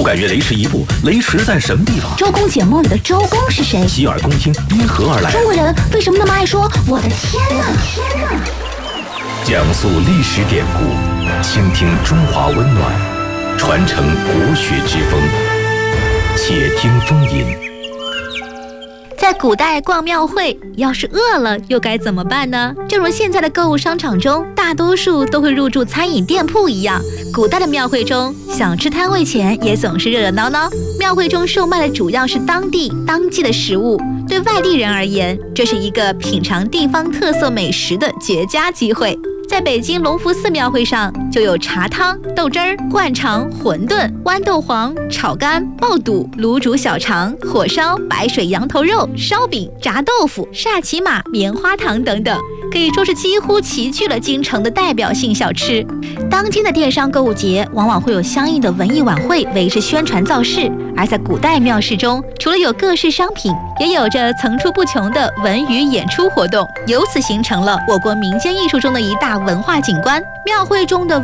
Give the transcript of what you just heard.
不敢越雷池一步，雷池在什么地方？ 周公解梦里的周公是谁？ 洗耳恭听，因何而来？ 中国人为什么那么爱说我的天哪？ 讲述历史典故，倾听中华温暖，传承国学之风。且听风吟。 在古代逛庙会，要是饿了又该怎么办呢？正如现在的购物商场中，大多数都会入驻餐饮店铺一样，古代的庙会中，小吃摊位前也总是热热闹闹。庙会中售卖的主要是当地当季的食物，对外地人而言，这是一个品尝地方特色美食的绝佳机会。在北京隆福寺庙会上，就有茶汤、豆汁儿、灌肠、馄饨、豌豆黄、炒肝、爆肚、卤煮小肠、火烧、白水羊头肉、烧饼、炸豆腐、萨琪玛、棉花糖等等，可以说是几乎齐聚了京城的代表性小吃。当今的电商购物节往往会有相应的文艺晚会为之宣传造势，而在古代庙市中，除了有各式商品，也有着层出不穷的文娱演出活动，由此形成了我国民间艺术中的一大文化景观。庙会中的